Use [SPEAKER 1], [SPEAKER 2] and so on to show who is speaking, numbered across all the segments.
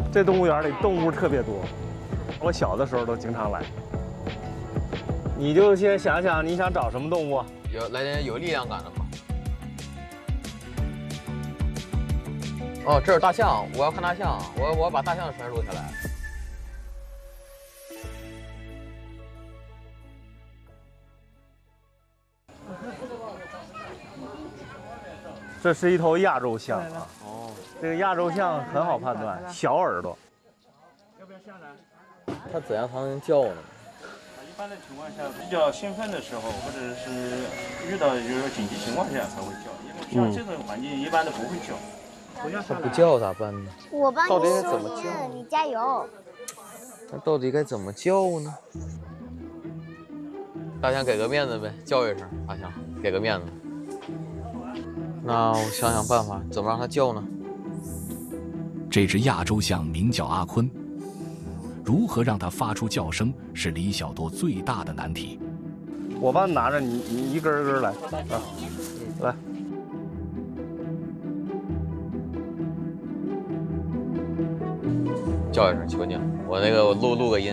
[SPEAKER 1] 这动物园里动物特别多，我小的时候都经常来。你就先想想你想找什么动物？
[SPEAKER 2] 来点有力量感的吧。哦，这是大象，我要看大象，我要把大象的传录下来。
[SPEAKER 1] 这是一头亚洲象啊。哦，这个亚洲象很好判断，小耳朵。
[SPEAKER 3] 要不要下来？
[SPEAKER 2] 它怎样才能叫呢？
[SPEAKER 3] 一般的情况下，比较兴奋的时候，或者是遇到就是说紧急情况下才会叫，因为像这种环境一般都不会叫。
[SPEAKER 2] 它不叫咋办呢？
[SPEAKER 4] 我帮
[SPEAKER 2] 到底
[SPEAKER 4] 你
[SPEAKER 2] 怎么叫？
[SPEAKER 4] 收音，你加油。
[SPEAKER 2] 那到底该怎么叫呢？大象给个面子呗，叫一声，大象给个面子。那我想想办法，怎么让它叫呢？
[SPEAKER 5] 这只亚洲象名叫阿坤，如何让它发出叫声是李小多最大的难题。
[SPEAKER 1] 我帮你拿着，你一根一根来啊，来。
[SPEAKER 2] 叫一声，求你，我录个音。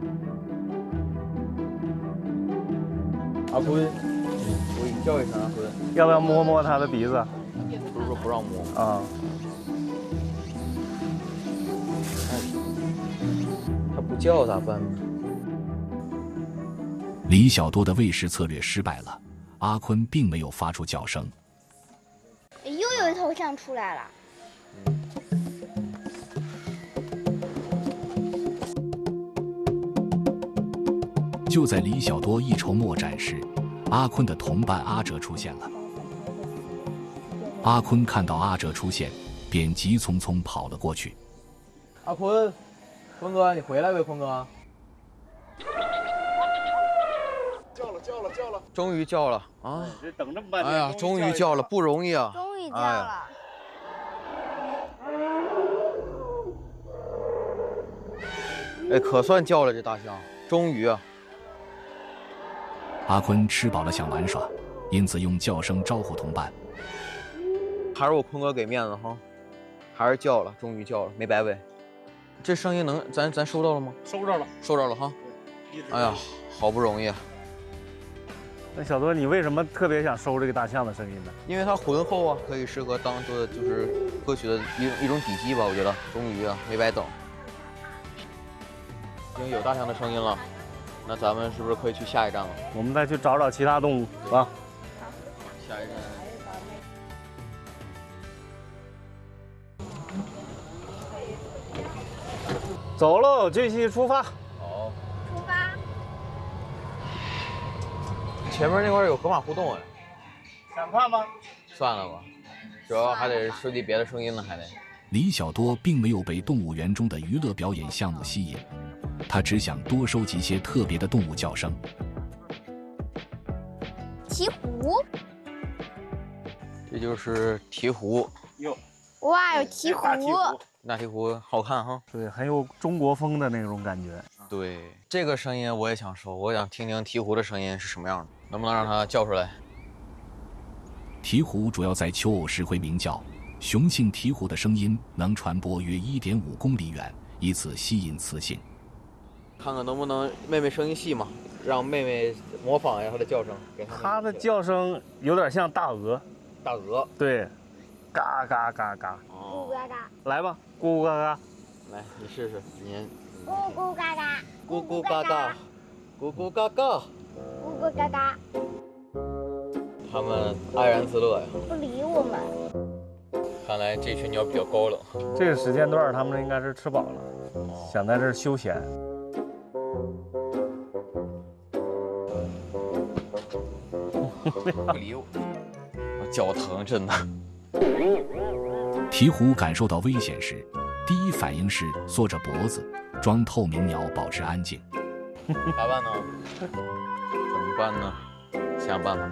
[SPEAKER 2] 阿坤，我给你叫一声阿坤。
[SPEAKER 1] 要不要摸摸它的鼻子？
[SPEAKER 2] 不是说不让摸
[SPEAKER 1] 啊。
[SPEAKER 2] 它不叫咋办呢？
[SPEAKER 5] 李小多的喂食策略失败了，阿坤并没有发出叫声。
[SPEAKER 4] 又有一头象出来了。
[SPEAKER 5] 就在李小多一筹莫展时，阿坤的同伴阿哲出现了。阿坤看到阿哲出现，便急匆匆跑了过去。
[SPEAKER 2] 阿坤，坤哥，你回来呗，坤哥。叫了，终于叫了啊！
[SPEAKER 3] 这等这么半天，
[SPEAKER 2] 哎呀，终于叫了，不容易啊！
[SPEAKER 4] 终于叫了。
[SPEAKER 2] 哎，可算叫了这大象，终于啊！
[SPEAKER 5] 阿坤吃饱了想玩耍，因此用叫声招呼同伴。
[SPEAKER 2] 还是我坤哥给面子哈，还是叫了，终于叫了，没白喂。这声音能咱收到了吗？
[SPEAKER 3] 收着了，
[SPEAKER 2] 收着了哈。哎呀，好不容易啊！
[SPEAKER 1] 那小多，你为什么特别想收这个大象的声音呢？
[SPEAKER 2] 因为它浑厚啊，可以适合当做就是歌曲的一种底基吧，我觉得。终于啊，没白等。已经有大象的声音了，那咱们是不是可以去下一站了？
[SPEAKER 1] 我们再去找找其他动物啊。
[SPEAKER 2] 下一站。
[SPEAKER 1] 走喽，继续出发。
[SPEAKER 2] 好，
[SPEAKER 4] 出发。
[SPEAKER 2] 前面那块有河马互动哎，
[SPEAKER 3] 想看吗？
[SPEAKER 2] 算了吧，主要还得收集别的声音呢，还得。
[SPEAKER 5] 李小多并没有被动物园中的娱乐表演项目吸引，他只想多收集些特别的动物叫声。
[SPEAKER 4] 鹈鹕。
[SPEAKER 2] 这就是鹈鹕。
[SPEAKER 3] 有。
[SPEAKER 4] 哇，有鹈鹕。
[SPEAKER 2] 那鹈鹕好看哈。
[SPEAKER 1] 对，很有中国风的那种感觉。
[SPEAKER 2] 对，这个声音我也想收，我想听听鹈鹕的声音是什么样的，能不能让它叫出来？
[SPEAKER 5] 鹈鹕主要在求偶时会鸣叫，雄性鹈鹕的声音能传播约1.5公里远，以此吸引雌性。
[SPEAKER 2] 看看能不能妹妹声音细嘛，让妹妹模仿一下它的叫声。
[SPEAKER 1] 它的叫声有点像大鹅。
[SPEAKER 2] 大鹅。
[SPEAKER 1] 对，嘎嘎嘎嘎。
[SPEAKER 4] 咕咕嘎嘎。
[SPEAKER 1] 来吧，咕咕嘎嘎。
[SPEAKER 2] 来，你试试，你。
[SPEAKER 4] 咕咕嘎嘎。
[SPEAKER 2] 咕咕嘎嘎。咕咕嘎嘎。
[SPEAKER 4] 咕咕嘎嘎。
[SPEAKER 2] 它们安然自乐呀。
[SPEAKER 4] 不理我们。
[SPEAKER 2] 看来这群鸟比较高冷。
[SPEAKER 1] 这个时间段它们应该是吃饱了，想在这儿休闲。
[SPEAKER 2] 不理我，脚疼真的。
[SPEAKER 5] 鹈鹕感受到危险时，第一反应是缩着脖子，装透明鸟保持安静。
[SPEAKER 2] 咋办呢？怎么办呢？想想办法。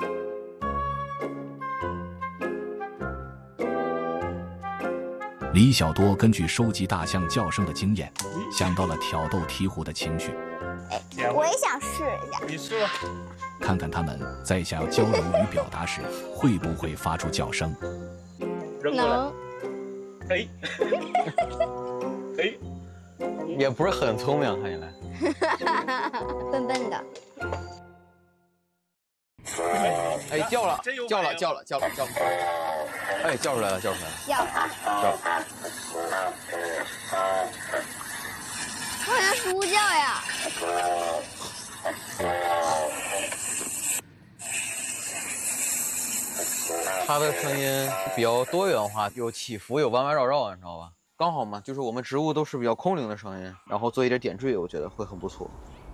[SPEAKER 5] 李小多根据收集大象叫声的经验，想到了挑逗鹈鹕的情绪。
[SPEAKER 4] 我也想试一下。
[SPEAKER 3] 你试吧。
[SPEAKER 5] 看看他们在想要交流与表达时，会不会发出叫声。
[SPEAKER 3] 扔过来。哎。
[SPEAKER 1] 哎，
[SPEAKER 2] 也不是很聪明，看起来。
[SPEAKER 4] 笨笨的。
[SPEAKER 2] 哎，叫了
[SPEAKER 1] 真有，
[SPEAKER 2] 叫了，
[SPEAKER 1] 反应
[SPEAKER 2] 叫了，叫了，叫了。哎，叫出来了，叫出来了，
[SPEAKER 4] 叫啊！
[SPEAKER 2] 叫了。
[SPEAKER 4] 好像是猪叫呀。
[SPEAKER 2] 它的声音比较多元化，有起伏，有弯弯绕绕，你知道吧？刚好嘛，就是我们植物都是比较空灵的声音，然后做一点点缀，我觉得会很不错。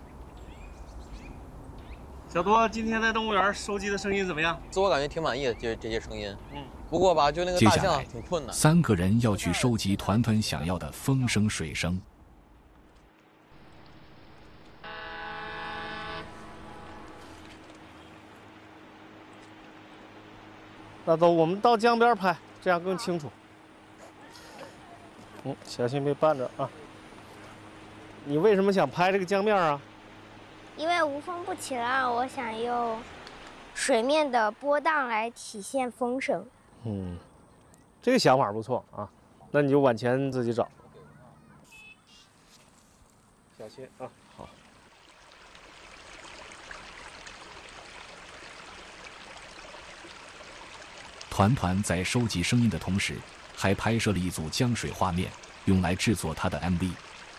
[SPEAKER 1] 小多今天在动物园收集的声音怎么样？
[SPEAKER 2] 自我感觉挺满意的，这些声音。不过吧，就那个大象
[SPEAKER 5] 接下来
[SPEAKER 2] 挺困难。
[SPEAKER 5] 3个人要去收集团团想要的风声、水声。
[SPEAKER 1] 那走，我们到江边拍，这样更清楚。小心别绊着啊！你为什么想拍这个江面啊？
[SPEAKER 4] 因为无风不起浪，我想用水面的波荡来体现风声。
[SPEAKER 1] 这个想法不错啊。那你就往前自己找。小心啊！好。
[SPEAKER 5] 团团在收集声音的同时，还拍摄了一组江水画面，用来制作他的 MV。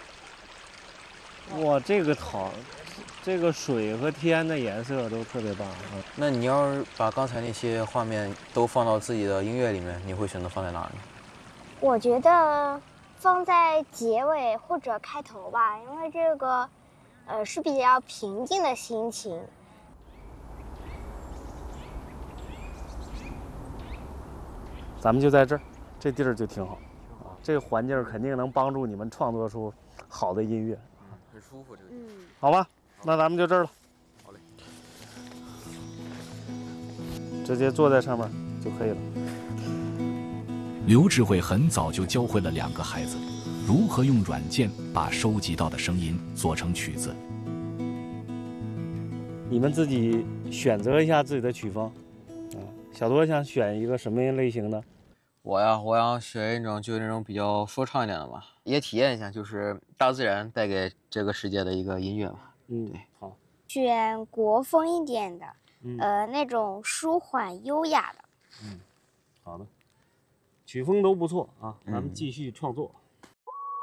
[SPEAKER 1] 哇，这个好，这个水和天的颜色都特别棒啊！
[SPEAKER 2] 那你要是把刚才那些画面都放到自己的音乐里面，你会选择放在哪儿呢？
[SPEAKER 4] 我觉得放在结尾或者开头吧，因为这个，是比较平静的心情。
[SPEAKER 1] 咱们就在这儿，这地儿就挺好啊。这个环境肯定能帮助你们创作出好的音乐，
[SPEAKER 2] 很舒服这个地方。
[SPEAKER 1] 好吧？那咱们就这儿了。
[SPEAKER 2] 好嘞。
[SPEAKER 1] 直接坐在上面就可以了。
[SPEAKER 5] 刘智慧很早就教会了2个孩子，如何用软件把收集到的声音做成曲子。
[SPEAKER 1] 你们自己选择一下自己的曲风，啊，小多想选一个什么类型的？
[SPEAKER 2] 我想选一种就是那种比较说唱一点的吧，也体验一下就是大自然带给这个世界的一个音乐吧。对，
[SPEAKER 1] 好。
[SPEAKER 4] 选国风一点的，那种舒缓优雅的。
[SPEAKER 1] 好的，曲风都不错啊，咱们继续创作。